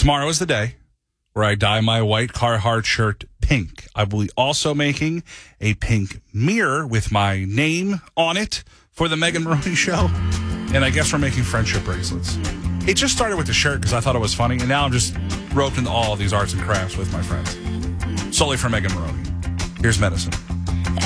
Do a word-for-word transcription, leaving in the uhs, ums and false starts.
tomorrow is the day where I dye my white Carhartt shirt pink. I will be also making a pink mirror with my name on it for the Megan Maroney Show. And I guess we're making friendship bracelets. It just started with the shirt because I thought it was funny, and now I'm just roped into all of these arts and crafts with my friends. Solely for Megan Maroney. Here's Medicine.